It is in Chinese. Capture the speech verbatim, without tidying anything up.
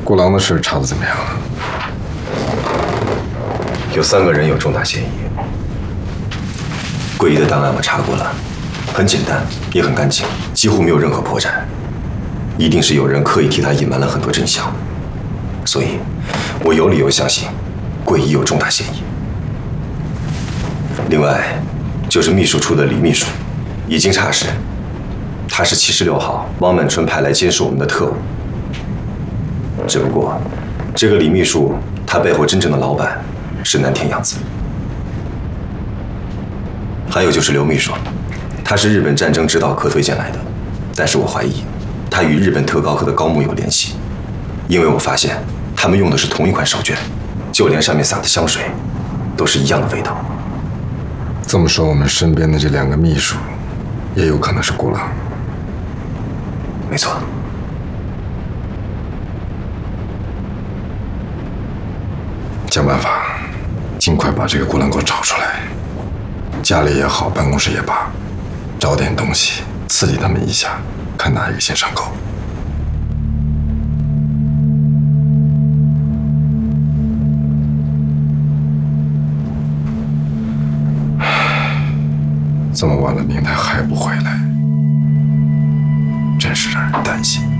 顾郎的事查得怎么样了？ 有三个人有重大嫌疑。桂姨的档案我查过了，很简单，也很干净，几乎没有任何破绽。一定是有人刻意替他隐瞒了很多真相，所以，我有理由相信，桂姨有重大嫌疑。另外，就是秘书处的李秘书，已经查实，他是七十六号汪满春派来监视我们的特务。只不过，这个李秘书他背后真正的老板是南田洋子。还有就是刘秘书，他是日本战争指导科推荐来的，但是我怀疑。他与日本特高课的高木有联系，因为我发现他们用的是同一款手绢，就连上面撒的香水，都是一样的味道。 这么说，我们身边的这两个秘书，也有可能是顾郎。 没错。 想办法，尽快把这个顾郎给我找出来。家里也好，办公室也罢，找点东西刺激他们一下。看哪一个先上钩。这么晚了，明台还不回来，真是让人担心。